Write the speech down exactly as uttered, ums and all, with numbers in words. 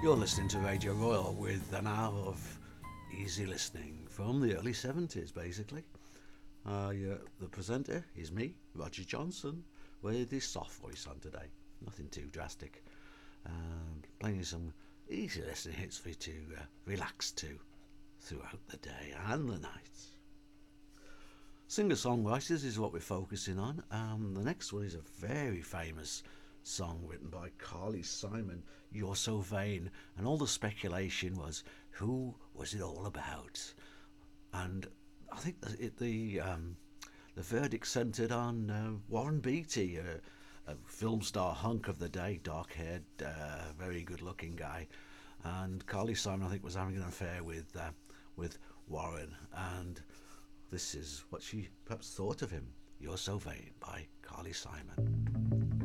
You're listening to Radio Royal with an hour of easy listening from the early seventies, basically. Uh, yeah, the presenter is me, Roger Johnson, with his soft voice on today. Nothing too drastic. Um, playing you some easy listening hits for you to uh, relax to throughout the day and the night. Singer-songwriters is what we're focusing on. Um, the next one is a very famous song written by Carly Simon, You're So Vain, and all the speculation was, who was it all about? And I think the it, the, um, the verdict centred on uh, Warren Beatty, a, a film star hunk of the day, dark-haired, uh, very good-looking guy, and Carly Simon, I think, was having an affair with uh, with Warren, and this is what she perhaps thought of him. You're So Vain by Carly Simon.